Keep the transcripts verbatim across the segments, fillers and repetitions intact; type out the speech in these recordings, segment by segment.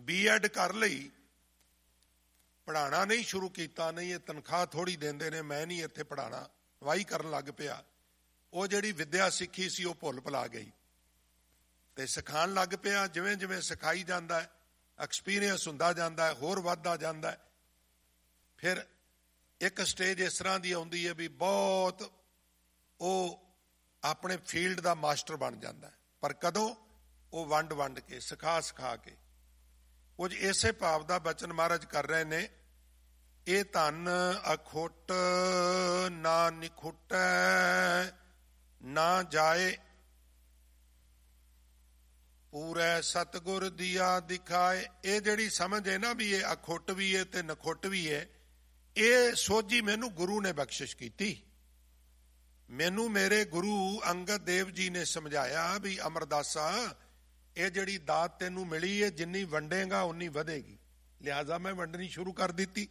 B Ed ਕਰ ਲਈ, ਪੜ੍ਹਾਉਣਾ ਨਹੀਂ ਸ਼ੁਰੂ ਕੀਤਾ, ਨਹੀਂ ਇਹ ਤਨਖਾਹ ਥੋੜ੍ਹੀ ਦਿੰਦੇ ਨੇ, ਮੈਂ ਨਹੀਂ ਇੱਥੇ ਪੜ੍ਹਾਉਣਾ, ਵਾਹੀ ਕਰਨ ਲੱਗ ਪਿਆ। ਉਹ ਜਿਹੜੀ ਵਿੱਦਿਆ ਸਿੱਖੀ ਸੀ ਉਹ ਭੁੱਲ ਭੁਲਾ ਗਈ ਤੇ ਸਿਖਾਉਣ ਲੱਗ ਪਿਆ। ਜਿਵੇਂ ਜਿਵੇਂ ਸਿਖਾਈ ਜਾਂਦਾ ਹੈ, ਐਕਸਪੀਰੀਅੰਸ ਹੁੰਦਾ ਜਾਂਦਾ ਹੈ, ਹੋਰ ਵੱਧਦਾ ਜਾਂਦਾ ਹੈ। ਫਿਰ ਇੱਕ ਸਟੇਜ ਇਸ ਤਰ੍ਹਾਂ ਦੀ ਆਉਂਦੀ ਹੈ ਵੀ ਬਹੁਤ ਉਹ ਆਪਣੇ ਫੀਲਡ ਦਾ ਮਾਸਟਰ ਬਣ ਜਾਂਦਾ ਹੈ। ਪਰ ਕਦੋਂ? ਉਹ ਵੰਡ ਵੰਡ ਕੇ, ਸਿਖਾ ਸਿਖਾ ਕੇ। ਕੁਝ ਇਸੇ ਭਾਵ ਦਾ ਬਚਨ ਮਹਾਰਾਜ ਕਰ ਰਹੇ ਨੇ, ਇਹ ਧਨ ਅਖੁੱਟ ਨਾ ਨਿਖੁੱਟੈ ਨਾ ਜਾਏ, ਪੂਰੇ ਸਤਿਗੁਰ ਦੀਆ ਦਿਖਾਏ। ਇਹ ਜਿਹੜੀ ਸਮਝ ਹੈ ਨਾ ਵੀ ਇਹ ਅਖੁੱਟ ਵੀ ਹੈ ਤੇ ਨਖੁੱਟ ਵੀ ਹੈ, ਇਹ ਸੋਝੀ ਮੈਨੂੰ ਗੁਰੂ ਨੇ ਬਖਸ਼ਿਸ਼ ਕੀਤੀ। ਮੈਨੂੰ ਮੇਰੇ ਗੁਰੂ ਅੰਗਦ ਦੇਵ ਜੀ ਨੇ ਸਮਝਾਇਆ ਵੀ ਅਮਰਦਾਸਾ, ਇਹ ਜਿਹੜੀ ਦਾਤ ਤੈਨੂੰ ਮਿਲੀ ਹੈ, ਜਿੰਨੀ ਵੰਡੇਗਾ ਉਨੀ ਵਧੇਗੀ, ਲਿਹਾਜ਼ਾ ਮੈਂ ਵੰਡਣੀ ਸ਼ੁਰੂ ਕਰ ਦਿੱਤੀ।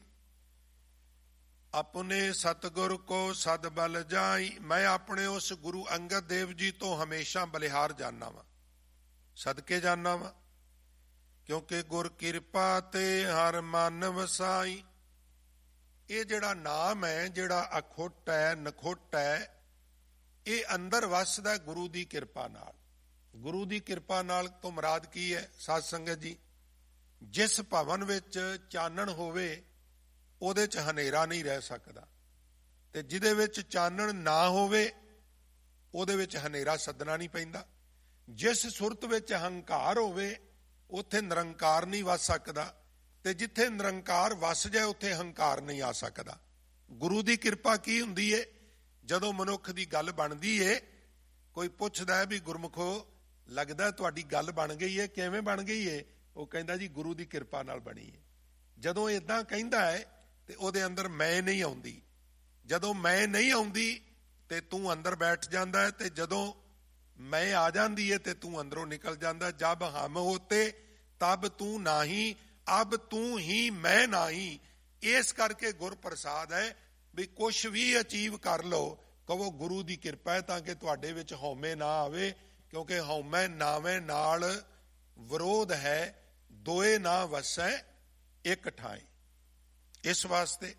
ਆਪਣੇ ਸਤਿਗੁਰ ਕੋ ਸਦ ਬਲ ਜਾਈ, ਮੈਂ ਆਪਣੇ ਉਸ ਗੁਰੂ ਅੰਗਦ ਦੇਵ ਜੀ ਤੋਂ ਹਮੇਸ਼ਾ ਬਲਿਹਾਰ ਜਾਨਾ ਵਾਂ, ਸਦਕੇ ਜਾਨਾ ਵਾਂ, ਕਿਉਂਕਿ ਗੁਰ ਕਿਰਪਾ ਤੇ ਹਰ ਮਨ ਵਸਾਈ। ਇਹ ਜਿਹੜਾ ਨਾਮ ਹੈ, ਜਿਹੜਾ ਅਖੁੱਟ ਹੈ ਨਖੁੱਟ ਹੈ, ਇਹ ਅੰਦਰ ਵਸਦਾ ਗੁਰੂ ਦੀ ਕਿਰਪਾ ਨਾਲ। ਗੁਰੂ ਦੀ ਕਿਰਪਾ ਨਾਲ ਤੋਂ ਮੁਰਾਦ ਕੀ ਹੈ ਸਾਧ ਸੰਗਤ ਜੀ? ਜਿਸ ਭਵਨ ਵਿੱਚ ਚਾਨਣ ਹੋਵੇ ਉਹਦੇ 'ਚ ਹਨੇਰਾ ਨਹੀਂ ਰਹਿ ਸਕਦਾ, ਤੇ ਜਿਹਦੇ ਵਿੱਚ ਚਾਨਣ ਨਾ ਹੋਵੇ ਉਹਦੇ ਵਿੱਚ ਹਨੇਰਾ ਸੱਦਣਾ ਨਹੀਂ ਪੈਂਦਾ। ਜਿਸ ਸੁਰਤ ਵਿੱਚ ਹੰਕਾਰ ਹੋਵੇ ਉੱਥੇ ਨਿਰੰਕਾਰ ਨਹੀਂ ਵਸ ਸਕਦਾ, ਤੇ ਜਿੱਥੇ ਨਿਰੰਕਾਰ ਵਸ ਜਾਏ ਉੱਥੇ ਹੰਕਾਰ ਨਹੀਂ ਆ ਸਕਦਾ। ਗੁਰੂ ਦੀ ਕਿਰਪਾ ਕੀ ਹੁੰਦੀ ਏ? ਜਦੋਂ ਮਨੁੱਖ ਦੀ ਗੱਲ ਬਣਦੀ ਏ, ਕੋਈ ਪੁੱਛਦਾ ਹੈ ਵੀ ਗੁਰਮੁਖੋ ਲੱਗਦਾ ਤੁਹਾਡੀ ਗੱਲ ਬਣ ਗਈ ਏ, ਕਿਵੇਂ ਬਣ ਗਈ ਏ? ਉਹ ਕਹਿੰਦਾ ਜੀ ਗੁਰੂ ਦੀ ਕਿਰਪਾ ਨਾਲ ਬਣੀ ਏ। ਜਦੋਂ ਇਦਾਂ ਕਹਿੰਦਾ ਹੈ ਤੇ ਉਹਦੇ ਅੰਦਰ ਮੈਂ ਨਹੀਂ ਆਉਂਦੀ। ਜਦੋਂ ਮੈਂ ਨਹੀਂ ਆਉਂਦੀ ਤੇ ਤੂੰ ਅੰਦਰ ਬੈਠ ਜਾਂਦਾ ਹੈ, ਤੇ ਜਦੋਂ ਮੈਂ ਆ ਜਾਂਦੀ ਹੈ ਤੇ ਤੂੰ ਅੰਦਰੋਂ ਨਿਕਲ ਜਾਂਦਾ। ਜਬ ਹਮ ਹੋਤੇ ਤਬ ਤੂੰ ਨਾਹੀ, ਅਬ ਤੂੰ ਹੀ ਮੈਂ ਨਾਹੀ। ਇਸ ਕਰਕੇ ਗੁਰ ਪ੍ਰਸਾਦ ਹੈ ਵੀ ਕੁਛ ਵੀ ਅਚੀਵ ਕਰ ਲਓ, ਕਹੋ ਗੁਰੂ ਦੀ ਕਿਰਪਾ ਹੈ, ਤਾਂ ਕਿ ਤੁਹਾਡੇ ਵਿੱਚ ਹਉਮੈ ਨਾ ਆਵੇ, ਕਿਉਂਕਿ ਹਉਮੈ ਨਾਵੇਂ ਨਾਲ ਵਿਰੋਧ ਹੈ, ਦੋਏ ਨਾ ਵਸੈ ਇੱਕ ਠਾਏ। ਇਸ ਵਾਸਤੇ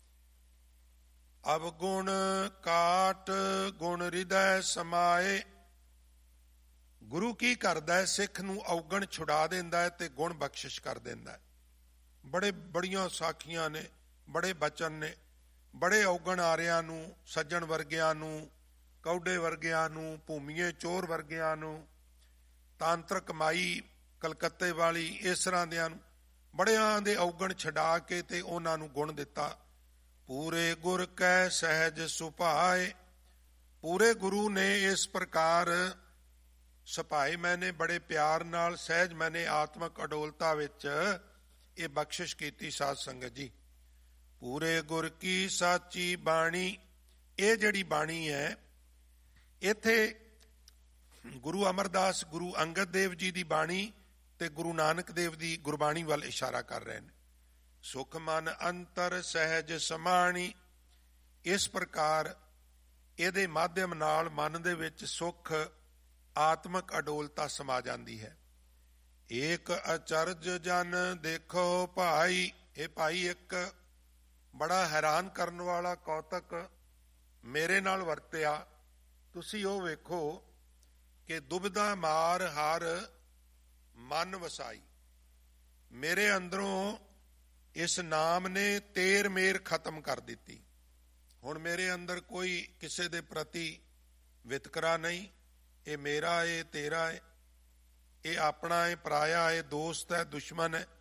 ਅਬ ਗੁਣ ਕਾਟ ਗੁਣ ਹਿਰਦੈ ਸਮਾਏ। ਗੁਰੂ ਕੀ ਕਰਦਾ ਹੈ? ਸਿੱਖ ਨੂੰ ਔਗਣ ਛੁਡਾ ਦਿੰਦਾ ਹੈ ਤੇ ਗੁਣ ਬਖਸ਼ਿਸ਼ ਕਰ ਦਿੰਦਾ ਹੈ। ਬੜੇ ਬੜੀਆਂ ਸਾਖੀਆਂ ਨੇ, ਬੜੇ ਬਚਨ ਨੇ, ਬੜੇ ਔਗਣ ਆਰਿਆਂ ਨੂੰ, ਸੱਜਣ ਵਰਗਿਆਂ ਨੂੰ, ਕੌਡੇ ਵਰਗਿਆਂ ਨੂੰ, ਭੂਮੀਏ ਚੋਰ ਵਰਗਿਆਂ ਨੂੰ, ਤਾਂਤਰਿਕ ਮਾਈ ਕਲਕੱਤੇ ਵਾਲੀ, ਇਸ ਤਰ੍ਹਾਂ ਦਿਆਂ ਨੂੰ ਬੜਿਆਂ ਦੇ ਔਗਣ ਛਡਾ ਕੇ ਤੇ ਉਹਨਾਂ ਨੂੰ ਗੁਣ ਦਿੱਤਾ। ਪੂਰੇ ਗੁਰ ਕੈ ਸਹਿਜ ਸੁਭਾਏ। ਪੂਰੇ ਗੁਰੂ ਨੇ ਇਸ ਪ੍ਰਕਾਰ ਸੁਭਾਏ ਮੈਨੇ, ਬੜੇ ਪਿਆਰ ਨਾਲ, ਸਹਿਜ ਮੈਨੇ ਆਤਮਕ ਅਡੋਲਤਾ ਵਿੱਚ ਇਹ ਬਖਸ਼ਿਸ਼ ਕੀਤੀ। ਸਾਧ ਸੰਗਤ ਜੀ, ਪੂਰੇ ਗੁਰ ਕੀ ਸਾਚੀ ਬਾਣੀ, ਇਹ ਜਿਹੜੀ ਬਾਣੀ ਹੈ, ਇੱਥੇ ਗੁਰੂ ਅਮਰਦਾਸ, ਗੁਰੂ ਅੰਗਦ ਦੇਵ ਜੀ ਦੀ ਬਾਣੀ ਤੇ ਗੁਰੂ ਨਾਨਕ ਦੇਵ ਦੀ ਗੁਰਬਾਣੀ ਵੱਲ ਇਸ਼ਾਰਾ ਕਰ ਰਹੇ ਨੇ। ਸੁਖ ਮਨ ਅੰਤਰ ਸਹਿਜ ਸਮਾਣੀ। ਇਸ ਪ੍ਰਕਾਰ ਇਹਦੇ ਮਾਧਿਅਮ ਨਾਲ ਮਨ ਦੇ ਵਿੱਚ ਸੁਖ, ਆਤਮਕ ਅਡੋਲਤਾ ਸਮਾ ਜਾਂਦੀ ਹੈ। ਏਕ ਅਚਰਜ ਜਨ ਦੇਖੋ ਭਾਈ। ਇਹ ਭਾਈ ਇੱਕ ਬੜਾ ਹੈਰਾਨ ਕਰਨ ਵਾਲਾ ਕੌਤਕ ਮੇਰੇ ਨਾਲ ਵਰਤਿਆ। ਤੁਸੀਂ ਉਹ ਵੇਖੋ ਕਿ ਦੁਬਿਧਾ ਮਾਰ ਹਰ ਮਨ ਵਸਾਈ। ਮੇਰੇ ਅੰਦਰੋਂ ਇਸ ਨਾਮ ਨੇ ਤੇਰ ਮੇਰ ਖਤਮ ਕਰ ਦਿੱਤੀ। ਹੁਣ ਮੇਰੇ ਅੰਦਰ ਕੋਈ ਕਿਸੇ ਦੇ ਪ੍ਰਤੀ ਵਿਤਕਰਾ ਨਹੀਂ। ਇਹ ਮੇਰਾ ਏ, ਤੇਰਾ ਏ, ਇਹ ਆਪਣਾ ਏ, ਪਰਾਇਆ ਏ, ਦੋਸਤ ਹੈ, ਦੁਸ਼ਮਣ ਹੈ।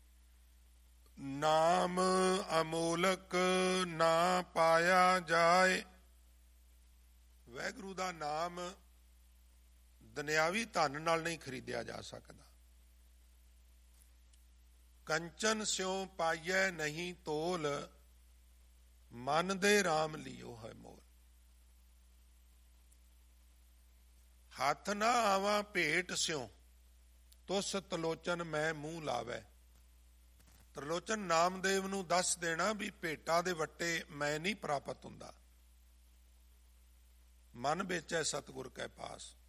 ਨਾਮ ਅਮੋਲਕ ਨਾ ਪਾਇਆ ਜਾਏ। ਵਾਹਿਗੁਰੂ ਦਾ ਨਾਮ ਦੁਨਿਆਵੀ ਧਨ ਨਾਲ ਨਹੀਂ ਖਰੀਦਿਆ ਜਾ ਸਕਦਾ। ਕੰਚਨ ਸਿਉ ਪਾਈਐ ਨਹੀਂ ਤੋਲ, ਮਨ ਦੇ ਰਾਮ ਲਿਓ ਹੈ ਮੋਲ। ਹੱਥ ਨਾ ਆਵਾਂ ਭੇਟ ਸਿਉ, ਤੁਸ ਤਲੋਚਨ ਮੈਂ ਮੂੰਹ ਲਾਵੈ। ਤ੍ਰਿਲੋਚਨ ਨਾਮਦੇਵ ਨੂੰ ਦੱਸ ਦੇਣਾ ਵੀ ਭੇਟਾਂ ਦੇ ਵੱਟੇ ਮੈਂ ਨਹੀਂ ਪ੍ਰਾਪਤ ਹੁੰਦਾ। ਮਨ ਵੇਚੈ ਸਤਿਗੁਰ ਕੈ ਪਾਸ।